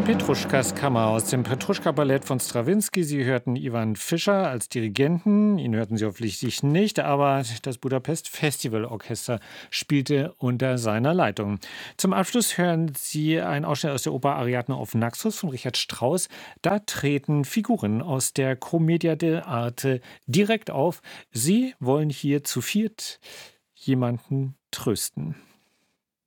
Petruschkas Kammer aus dem Petruschka-Ballett von Strawinski. Sie hörten Ivan Fischer als Dirigenten. Ihn hörten Sie offensichtlich nicht, aber das Budapest Festival Orchester spielte unter seiner Leitung. Zum Abschluss hören Sie einen Ausschnitt aus der Oper Ariadne auf Naxos von Richard Strauss. Da treten Figuren aus der Commedia dell'arte direkt auf. Sie wollen hier zu viert jemanden trösten.